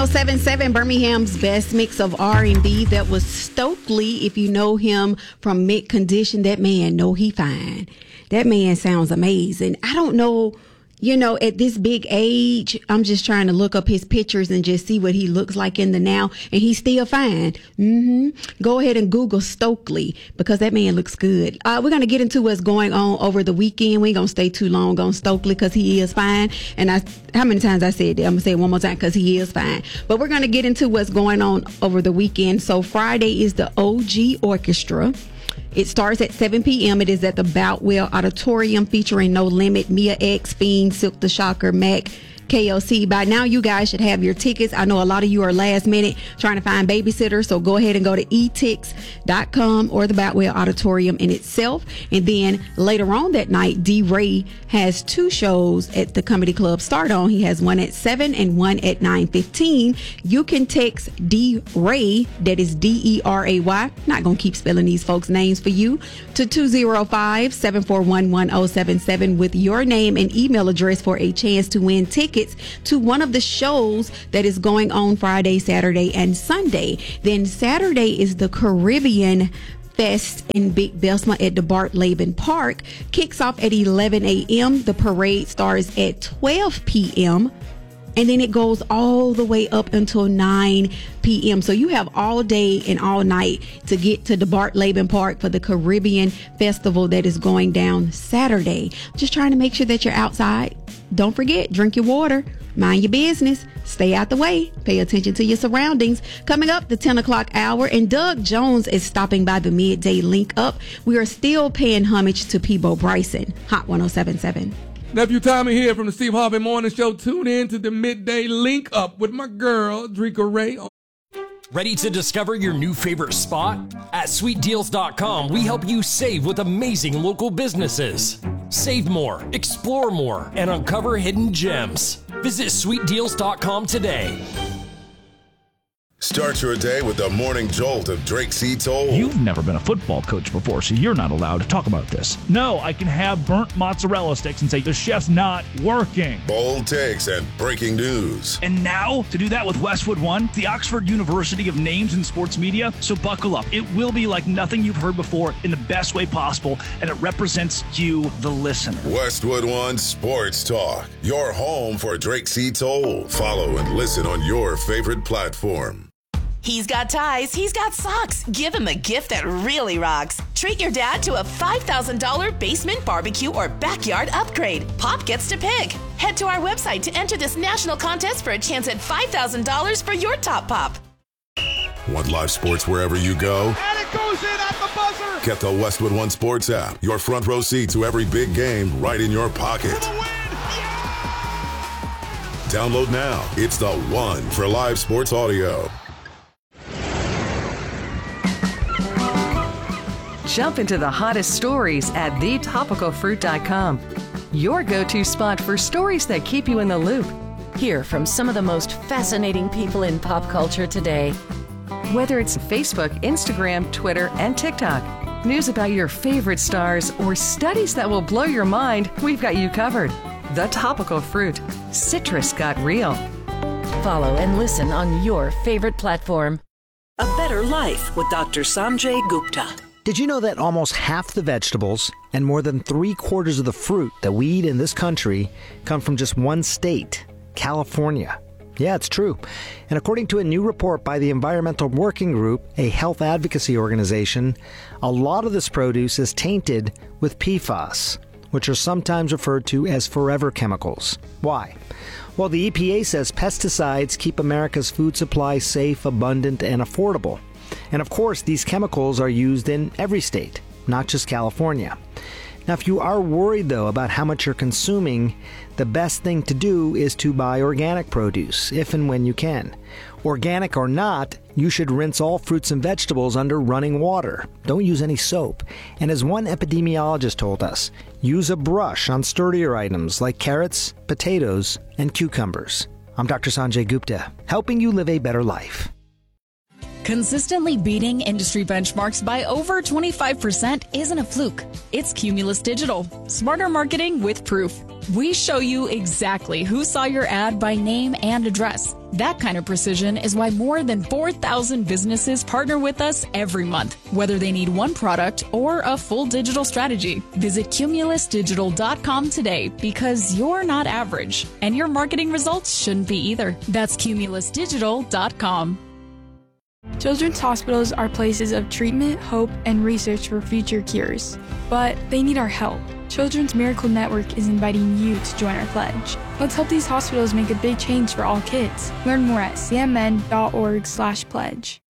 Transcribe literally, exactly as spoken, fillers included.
oh seven seven, Birmingham's best mix of R and B. That was Stokely. If you know him from Mid Condition, that man, know he fine. That man sounds amazing. I don't know, you know, at this big age, I'm just trying to look up his pictures and just see what he looks like in the now, and he's still fine. Mm-hmm. Go ahead and Google Stokely because that man looks good. Uh, we're going to get into what's going on over the weekend. We ain't going to stay too long on Stokely because he is fine. And I, how many times I said that? I'm going to say it one more time because he is fine. But we're going to get into what's going on over the weekend. So Friday is the O G Orchestra. It starts at seven p.m. It is at the Boutwell Auditorium featuring No Limit, Mia X, Fiend, Silk the Shocker, Mac, K L C. By now, you guys should have your tickets. I know a lot of you are last minute trying to find babysitters, so go ahead and go to e tix dot com or the Boutwell Auditorium in itself. And then later on that night, D-Ray has two shows at the Comedy Club Start On. He has one at seven and one at nine fifteen. You can text D-Ray, that is D E R A Y, not going to keep spelling these folks' names for you, to two oh five, seven four one, one oh seven seven with your name and email address for a chance to win tickets to one of the shows that is going on Friday, Saturday, and Sunday. Then Saturday is the Caribbean Fest in Big Besma at the Bart Laban Park. Kicks off at eleven a.m. The parade starts at twelve p.m. and then it goes all the way up until nine p.m. So you have all day and all night to get to the Bart Laban Park for the Caribbean Festival that is going down Saturday. Just trying to make sure that you're outside. Don't forget, drink your water, mind your business, stay out the way, pay attention to your surroundings. Coming up, the ten o'clock hour, and Doug Jones is stopping by the Midday Link Up. We are still paying homage to Peabo Bryson. Hot one oh seven point seven. Nephew Tommy here from the Steve Harvey Morning Show. Tune in to the Midday Link Up with my girl, Drika Ray. Ready to discover your new favorite spot? At sweet deals dot com, we help you save with amazing local businesses. Save more, explore more, and uncover hidden gems. Visit sweet deals dot com today. Start your day with the morning jolt of Drake C. Toll. You've never been a football coach before, so you're not allowed to talk about this. No, I can have burnt mozzarella sticks and say the chef's not working. Bold takes and breaking news. And now, to do that with Westwood One, the Oxford University of Names in Sports Media. So buckle up. It will be like nothing you've heard before in the best way possible, and it represents you, the listener. Westwood One Sports Talk, your home for Drake C. Toll. Follow and listen on your favorite platform. He's got ties, he's got socks. Give him a gift that really rocks. Treat your dad to a five thousand dollars basement barbecue or backyard upgrade. Pop gets to pick. Head to our website to enter this national contest for a chance at five thousand dollars for your top pop. Want live sports wherever you go? And it goes in at the buzzer. Get the Westwood One Sports app. Your front row seat to every big game right in your pocket. For the win. Yeah! Download now. It's the one for live sports audio. Jump into the hottest stories at the topical fruit dot com. Your go-to spot for stories that keep you in the loop. Hear from some of the most fascinating people in pop culture today. Whether it's Facebook, Instagram, Twitter, and TikTok, news about your favorite stars, or studies that will blow your mind, we've got you covered. The Topical Fruit. Citrus got real. Follow and listen on your favorite platform. A Better Life with Doctor Sanjay Gupta. Did you know that almost half the vegetables and more than three quarters of the fruit that we eat in this country come from just one state, California? Yeah, it's true. And according to a new report by the Environmental Working Group, a health advocacy organization, a lot of this produce is tainted with P FAS, which are sometimes referred to as forever chemicals. Why? Well, the E P A says pesticides keep America's food supply safe, abundant, and affordable. And of course, these chemicals are used in every state, not just California. Now, if you are worried, though, about how much you're consuming, the best thing to do is to buy organic produce, if and when you can. Organic or not, you should rinse all fruits and vegetables under running water. Don't use any soap. And as one epidemiologist told us, use a brush on sturdier items like carrots, potatoes, and cucumbers. I'm Doctor Sanjay Gupta, helping you live a better life. Consistently beating industry benchmarks by over twenty-five percent isn't a fluke. It's Cumulus Digital. Smarter marketing with proof. We show you exactly who saw your ad by name and address. That kind of precision is why more than four thousand businesses partner with us every month, whether they need one product or a full digital strategy. Visit Cumulus Digital dot com today because you're not average, and your marketing results shouldn't be either. That's Cumulus Digital dot com. Children's hospitals are places of treatment, hope, and research for future cures. But they need our help. Children's Miracle Network is inviting you to join our pledge. Let's help these hospitals make a big change for all kids. Learn more at c m n dot org slash pledge.